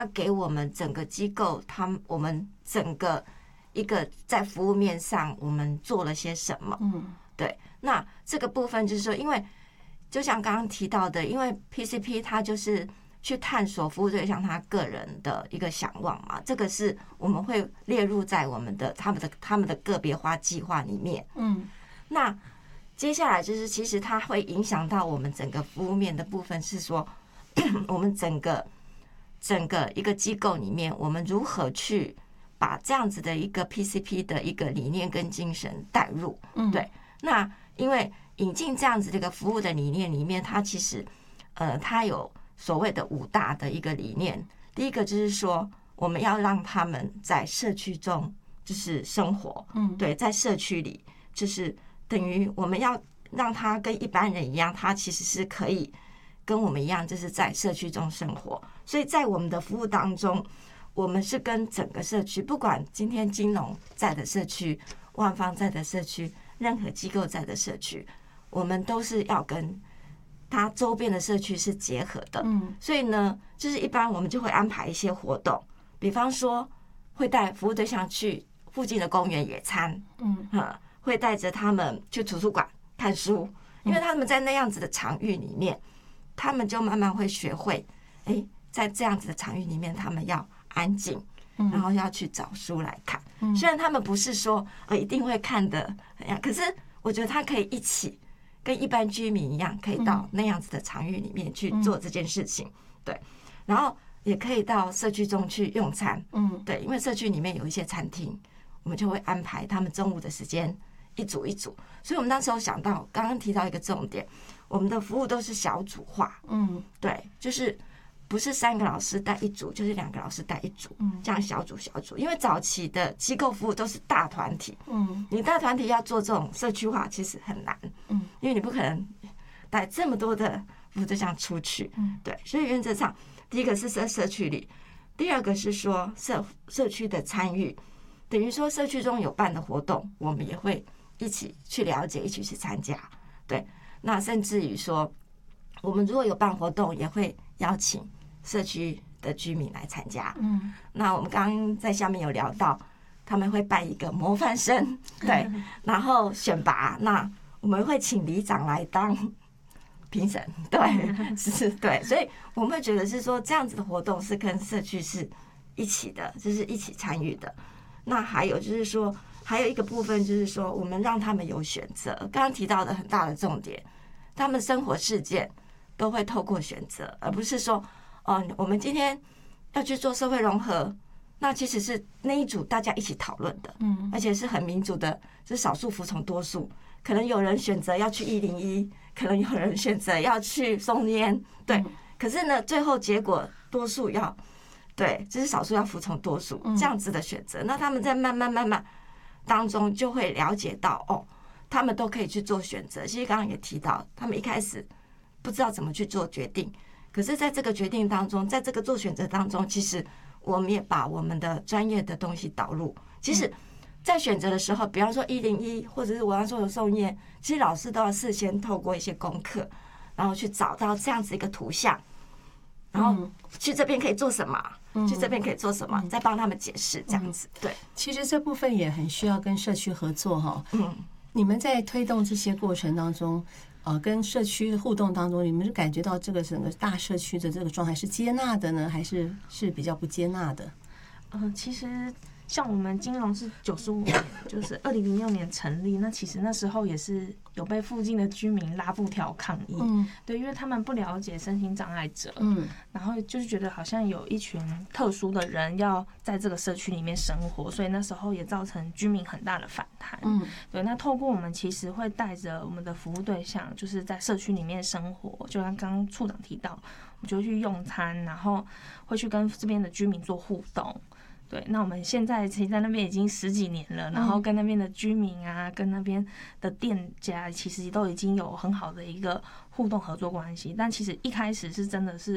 给我们整个机构，我们整个一个在服务面上，我们做了些什么？对。那这个部分就是说，因为就像刚刚提到的，因为 PCP 它就是去探索服务对象他个人的一个想望嘛，这个是我们会列入在我们的他们的个别化计划里面。那接下来就是其实它会影响到我们整个服务面的部分，是说我们整个一个机构里面，我们如何去把这样子的一个 PCP 的一个理念跟精神带入。对。那因为引进这样子的一个服务的理念里面，它其实它有所谓的5大的一个理念。第一个就是说，我们要让他们在社区中就是生活。对，在社区里就是等于我们要让他跟一般人一样，他其实是可以跟我们一样，就是在社区中生活。所以在我们的服务当中，我们是跟整个社区，不管今天金融在的社区、万方在的社区、任何机构在的社区，我们都是要跟它周边的社区是结合的。所以呢，就是一般我们就会安排一些活动，比方说会带服务对象去附近的公园野餐，会带着他们去图书馆看书，因为他们在那样子的场域里面，他们就慢慢会学会，在这样子的场域里面，他们要安静，然后要去找书来看。虽然他们不是说一定会看的，可是我觉得他可以一起跟一般居民一样，可以到那样子的场域里面去做这件事情。对，然后也可以到社区中去用餐。对，因为社区里面有一些餐厅，我们就会安排他们中午的时间一组一组。所以我们那时候想到，刚刚提到一个重点，我们的服务都是小组化。对，就是不是3个老师带一组，就是2个老师带一组，这样小组。因为早期的机构服务都是大团体，你大团体要做这种社区化其实很难，因为你不可能带这么多的服务对象出去。对，所以原则上，第一个是在社区里，第二个是说社区的参与，等于说社区中有办的活动，我们也会一起去了解，一起去参加。对，那甚至于说，我们如果有办活动，也会邀请社区的居民来参加。那我们刚刚在下面有聊到，他们会办一个模范生，对，然后选拔，那我们会请里长来当评审，对，是，对，所以我们会觉得是说这样子的活动是跟社区是一起的，就是一起参与的。那还有就是说，还有一个部分就是说，我们让他们有选择。刚刚提到的很大的重点，他们生活事件都会透过选择，而不是说我们今天要去做社会融合，那其实是那一组大家一起讨论的，而且是很民主的，是少数服从多数。可能有人选择要去101，可能有人选择要去松烟，对。可是呢，最后结果多数要，对，就是少数要服从多数这样子的选择。那他们在慢慢当中就会了解到，他们都可以去做选择。其实刚刚也提到，他们一开始不知道怎么去做决定。可是在这个决定当中，在这个做选择当中，其实我们也把我们的专业的东西导入。其实在选择的时候，比方说101或者是我要说的送验，其实老师都要事先透过一些功课，然后去找到这样子一个图像，然后去这边可以做什么，去这边可以做什么，再帮他们解释这样子。对， 其实这部分也很需要跟社区合作哈。你们在推动这些过程当中，跟社区互动当中，你们是感觉到这个整个大社区的这个状态是接纳的呢，还是比较不接纳的？ 其实像我们金融是95年，就是2006年成立，那其实那时候也是有被附近的居民拉布条抗议，对，因为他们不了解身心障碍者，然后就是觉得好像有一群特殊的人要在这个社区里面生活，所以那时候也造成居民很大的反弹。对，那透过我们其实会带着我们的服务对象，就是在社区里面生活，就像刚刚处长提到，我们就会去用餐，然后会去跟这边的居民做互动。对，那我们现在其实在那边已经10几年了，然后跟那边的居民啊，跟那边的店家，其实都已经有很好的一个互动合作关系。但其实一开始是真的是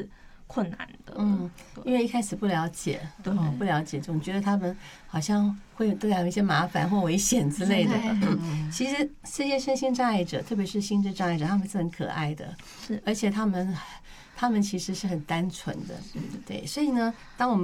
困难的。 因为一开始不了解， 对， 不了解，总觉得他们好像会对他有一些麻烦或危险之类的。其实这些身心障碍者，特别是心智障碍者，他们是很可爱的， 是， 而且他们其实是很单纯的，对。所以呢，当我们